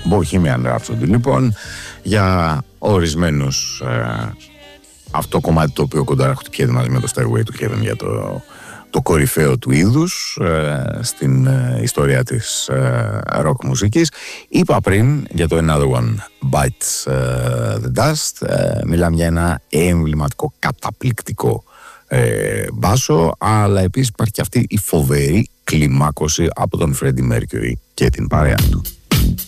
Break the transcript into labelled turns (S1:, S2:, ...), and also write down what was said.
S1: Bohemian Rhapsody λοιπόν, για ορισμένους αυτό το κομμάτι το οποίο κοντά χτυπιέται μαζί με το Stairway to Heaven για το κορυφαίο του είδους στην ιστορία της rock μουσικής. Είπα πριν για το Another One Bites the Dust. Μιλάμε για ένα εμβληματικό, καταπληκτικό μπάσο, αλλά επίσης υπάρχει και αυτή η φοβερή κλιμάκωση από τον Freddie Mercury και την παρέα του.